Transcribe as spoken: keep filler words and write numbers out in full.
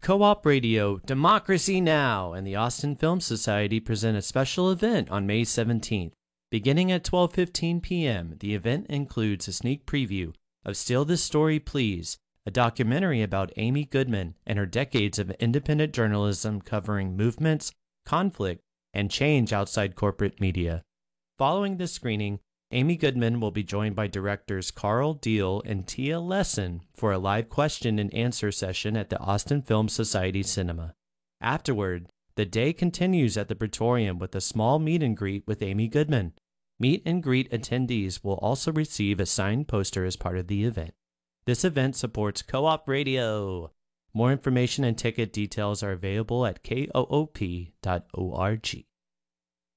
Co-op Radio, Democracy Now! And the Austin Film Society present a special event on May seventeenth. Beginning at twelve fifteen p.m., the event includes a sneak preview of Steal This Story Please, a documentary about Amy Goodman and her decades of independent journalism covering movements, conflict, and change outside corporate media. Following this screening, Amy Goodman will be joined by directors Carl Deal and Tia Lesson for a live question and answer session at the Austin Film Society Cinema. Afterward, the day continues at the Praetorium with a small meet and greet with Amy Goodman. Meet and greet attendees will also receive a signed poster as part of the event. This event supports Co-op Radio. More information and ticket details are available at koop dot org.